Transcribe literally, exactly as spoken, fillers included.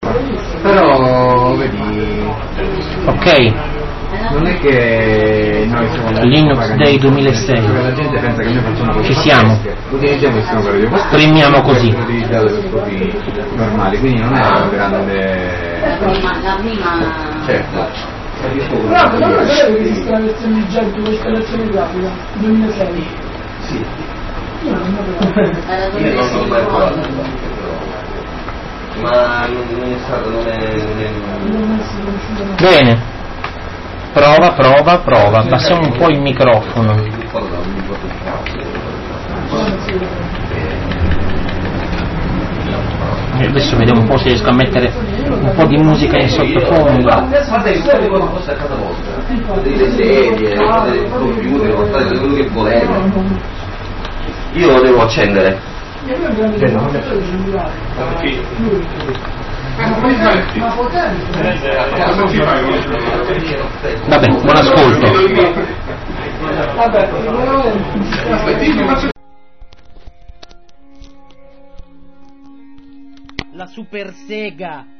Però vedi, ok, non è che noi siamo Linux Day duemilasei, la gente pensa che noi facciamo così, ci siamo, utilizziamo il sistema operativo, premiamo così, utilizzato per scopi normali, quindi non è un grande, certo. Però non sapevo che esiste la versione di Gentoo con installazione grafica duemilasei. Sì. Io non lo Io non l'ho mai provato, ma non è stato, non è... Non è... bene, prova, prova, prova, passiamo un po' il microfono. E adesso vediamo un po' se riesco a mettere un po' di musica in sottofondo. Guarda il sole quando fosse a casa vostra, delle sedie, dei computer, portate quello che volete. Io lo devo accendere. Vabbè, buon ascolto. La Super Sega